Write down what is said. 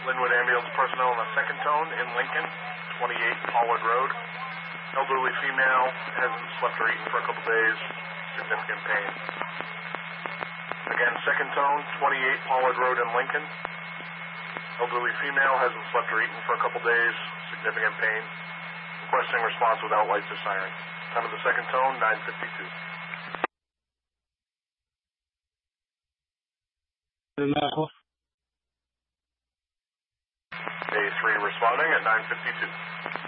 Linwood Ambulance personnel on the second tone in Lincoln, 28 Pollard Road. Elderly female, hasn't slept or eaten for a couple days, significant pain. Again, second tone, 28 Pollard Road in Lincoln. Elderly female, hasn't slept or eaten for a couple days, significant pain. Requesting response without lights or siren. Time of the second tone, 9:52. A3 responding at 9:52.